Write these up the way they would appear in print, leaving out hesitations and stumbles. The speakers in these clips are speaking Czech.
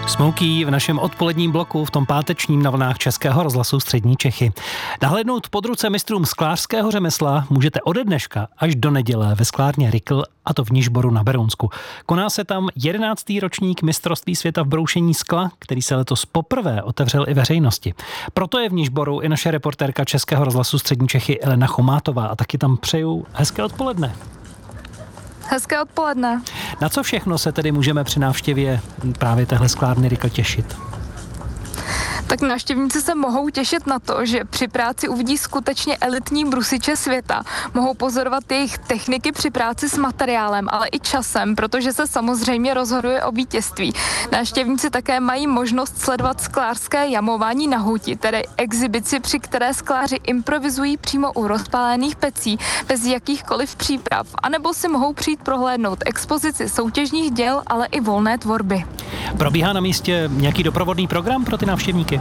Smokey v našem odpoledním bloku v tom pátečním na vlnách Českého rozhlasu Střední Čechy. Nahlédnout pod ruce mistrům sklářského řemesla můžete ode dneška až do neděle ve sklárně Rikl, a to v Nižboru na Berounsku. Koná se tam 11. ročník mistrovství světa v broušení skla, který se letos poprvé otevřel i veřejnosti. Proto je v Nižboru i naše reportérka Českého rozhlasu Střední Čechy Elena Chomátová a taky tam přeju hezké odpoledne. Hezké odpoledne. Na co všechno se tedy můžeme při návštěvě právě téhle sklárny Rikl těšit? Tak návštěvníci se mohou těšit na to, že při práci uvidí skutečně elitní brusiče světa. Mohou pozorovat jejich techniky při práci s materiálem, ale i časem, protože se samozřejmě rozhoduje o vítězství. Návštěvníci také mají možnost sledovat sklářské jamování na huti, tedy exibici, při které skláři improvizují přímo u rozpálených pecí, bez jakýchkoliv příprav, anebo si mohou přijít prohlédnout expozici soutěžních děl, ale i volné tvorby. Probíhá na místě nějaký doprovodný program pro ty návštěvníky?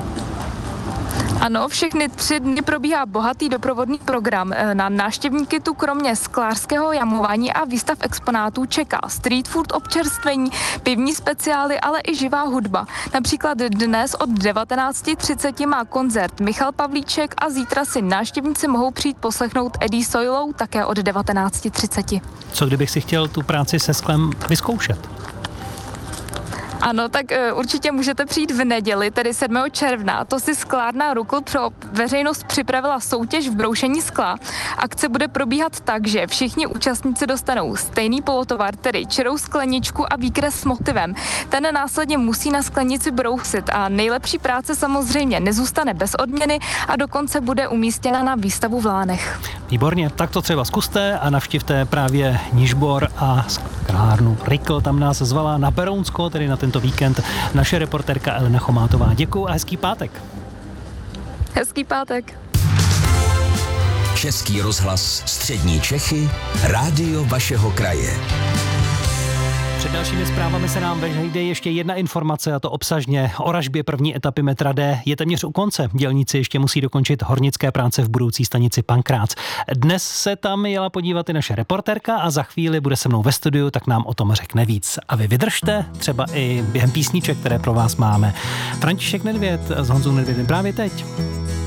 Ano, všechny 3 dny probíhá bohatý doprovodný program. Na návštěvníky tu kromě sklářského jamování a výstav exponátů čeká street food občerstvení, pivní speciály, ale i živá hudba. Například dnes od 19:30 má koncert Michal Pavlíček a zítra si návštěvníci mohou přijít poslechnout Eddie Soilou také od 19:30. Co kdybych si chtěl tu práci se sklem vyzkoušet? Ano, tak určitě můžete přijít v neděli, tedy 7. června. To si sklárna Rikl pro veřejnost připravila soutěž v broušení skla. Akce bude probíhat tak, že všichni účastníci dostanou stejný polotovar, tedy čirou skleničku a výkres s motivem. Ten následně musí na sklenici brousit a nejlepší práce samozřejmě nezůstane bez odměny a dokonce bude umístěna na výstavu v Lánech. Výborně, tak to třeba zkuste a navštivte právě Nižbor a sklárnu Rikl. Tam nás zvala na Berounsko, tedy na tento víkend, naše reportérka Elena Chomátová. Děkuju a hezký pátek. Hezký pátek. Český rozhlas Střední Čechy, rádio vašeho kraje. Před dalšími zprávami se nám vejde ještě jedna informace, a to obsažně o ražbě první etapy metra D. Je téměř u konce. Dělníci ještě musí dokončit hornické práce v budoucí stanici Pankrác. Dnes se tam jela podívat i naše reportérka a za chvíli bude se mnou ve studiu, tak nám o tom řekne víc. A vy vydržte, třeba i během písniček, které pro vás máme. František Nedvěd s Honzou Nedvědem právě teď.